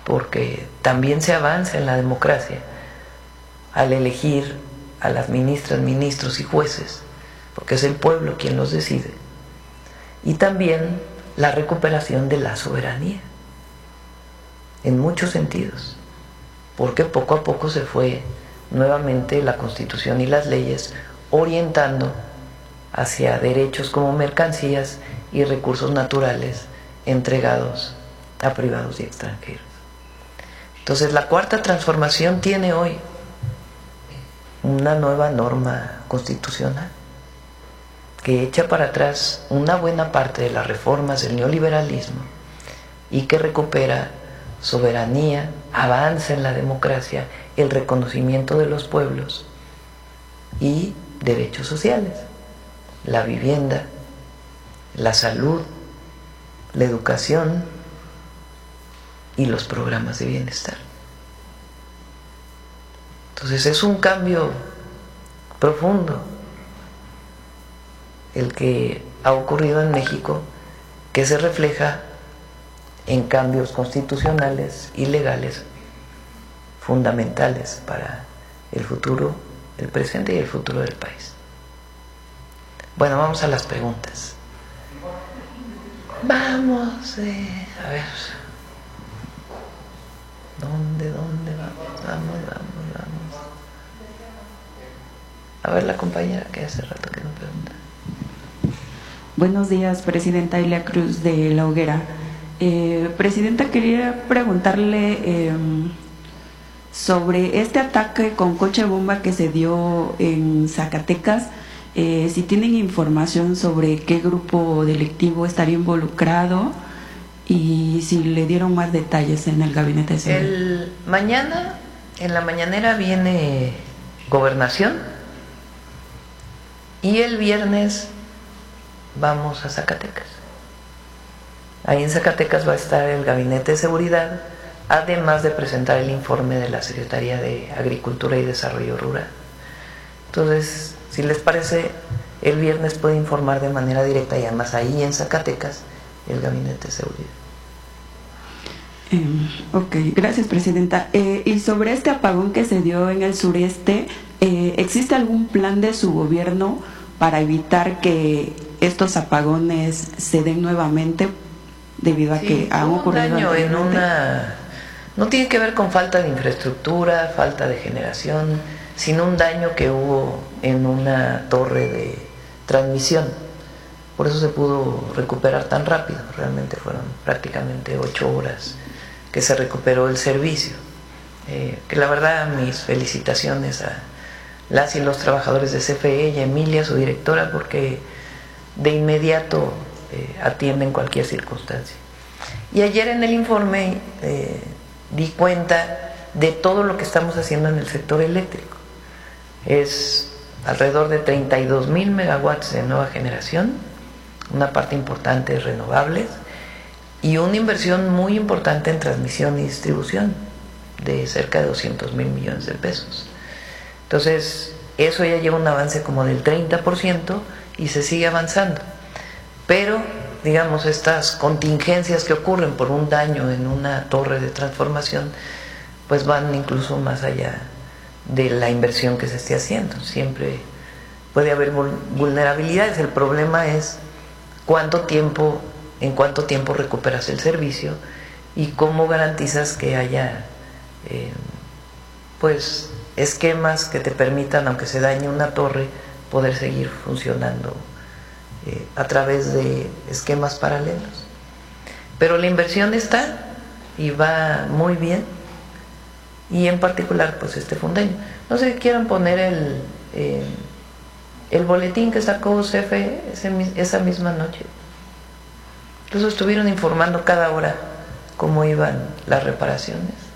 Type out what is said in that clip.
porque también se avanza en la democracia al elegir a las ministras, ministros y jueces, porque es el pueblo quien los decide, y también la recuperación de la soberanía, en muchos sentidos, porque poco a poco se fue nuevamente la Constitución y las leyes orientando hacia derechos como mercancías y recursos naturales entregados a privados y extranjeros. Entonces la cuarta transformación tiene hoy una nueva norma constitucional que echa para atrás una buena parte de las reformas del neoliberalismo y que recupera soberanía, avanza en la democracia, el reconocimiento de los pueblos y derechos sociales, la vivienda, la salud, la educación y los programas de bienestar. Entonces es un cambio profundo el que ha ocurrido en México, que se refleja en cambios constitucionales y legales fundamentales para el futuro, el presente y el futuro del país. Bueno, vamos a las preguntas. Vamos, a ver. ¿Dónde vamos? Vamos. A ver la compañera que hace rato que nos pregunta. Buenos días, Presidenta Ilia Cruz de La Hoguera. Presidenta, quería preguntarle sobre este ataque con coche bomba que se dio en Zacatecas, si tienen información sobre qué grupo delictivo estaría involucrado y si le dieron más detalles en el gabinete de seguridad. Mañana, en la mañanera viene Gobernación y el viernes vamos a Zacatecas. Ahí en Zacatecas va a estar el Gabinete de Seguridad, además de presentar el informe de la Secretaría de Agricultura y Desarrollo Rural. Entonces, si les parece, el viernes puede informar de manera directa y además ahí en Zacatecas el Gabinete de Seguridad. Ok, gracias, Presidenta. Y sobre este apagón que se dio en el sureste, ¿existe algún plan de su gobierno para evitar que estos apagones se den nuevamente debido a que han ocurrido no tiene que ver con falta de infraestructura, falta de generación, sino un daño que hubo en una torre de transmisión. Por eso se pudo recuperar tan rápido. Realmente fueron prácticamente 8 horas que se recuperó el servicio. Que la verdad, mis felicitaciones a las y los trabajadores de CFE y a Emilia, su directora, porque de inmediato atienden cualquier circunstancia. Y ayer en el informe di cuenta de todo lo que estamos haciendo en el sector eléctrico. Es alrededor de 32,000 megawatts de nueva generación, una parte importante es renovables y una inversión muy importante en transmisión y distribución de cerca de 200,000 millones de pesos. Entonces, eso ya lleva un avance como del 30% y se sigue avanzando. Pero, digamos, estas contingencias que ocurren por un daño en una torre de transformación, pues van incluso más allá de la inversión que se esté haciendo. Siempre puede haber vulnerabilidades. El problema es en cuánto tiempo recuperas el servicio y cómo garantizas que haya pues esquemas que te permitan, aunque se dañe una torre, poder seguir funcionando a través de esquemas paralelos. Pero la inversión está y va muy bien, y en particular pues este fondeño. No sé si quieran poner el boletín que sacó CFE esa misma noche. Incluso estuvieron informando cada hora cómo iban las reparaciones.